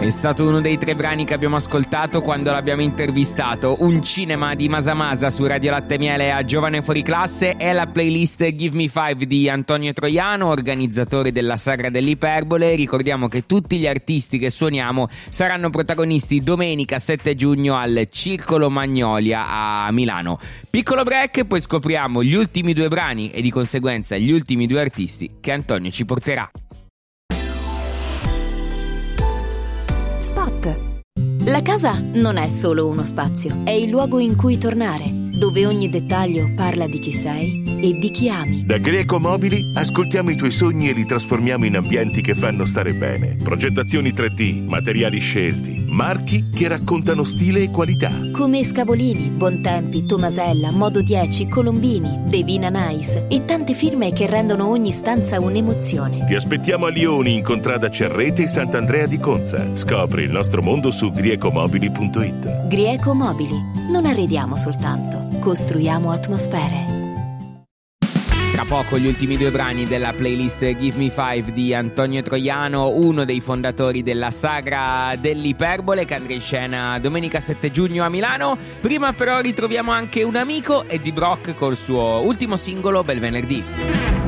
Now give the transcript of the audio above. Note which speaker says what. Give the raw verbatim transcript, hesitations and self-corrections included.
Speaker 1: È stato uno dei tre brani che abbiamo ascoltato quando l'abbiamo intervistato. Un cinema di Masamasa su Radio Latte e Miele a Giovane Fuori Classe è la playlist Give Me Five di Antonio Troiano, organizzatore della Sagra dell'Iperbole. Ricordiamo che tutti gli artisti che suoniamo saranno protagonisti domenica sette giugno al Circolo Magnolia a Milano. Piccolo break e poi scopriamo gli ultimi due brani e di conseguenza gli ultimi due artisti che Antonio ci porterà.
Speaker 2: Spot. La casa non è solo uno spazio, è il luogo in cui tornare, dove ogni dettaglio parla di chi sei e di chi ami.
Speaker 3: Da Greco Mobili ascoltiamo i tuoi sogni e li trasformiamo in ambienti che fanno stare bene. Progettazioni tre D, materiali scelti, marchi che raccontano stile e qualità.
Speaker 2: Come Scavolini, Bontempi, Tomasella, Modo dieci, Colombini, Devina Nice e tante firme che rendono ogni stanza un'emozione.
Speaker 3: Ti aspettiamo a Lioni in contrada Cerrete e Sant'Andrea di Conza. Scopri il nostro mondo su griecomobili punto it.
Speaker 2: Grieco Mobili. Non arrediamo soltanto, costruiamo atmosfere.
Speaker 1: Tra poco gli ultimi due brani della playlist Give Me Five di Antonio Troiano, uno dei fondatori della Sagra dell'Iperbole, che andrà in scena domenica sette giugno a Milano. Prima però ritroviamo anche un amico, Eddie Brock, col suo ultimo singolo Bel Venerdì.